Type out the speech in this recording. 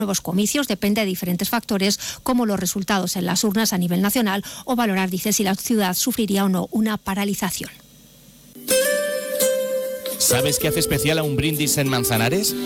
nuevos comicios depende de diferentes factores, como los resultados en las urnas a nivel nacional, o valorar, dice, si la ciudad sufriría o no una paralización. ¿Sabes qué hace especial a un brindis en Manzanares?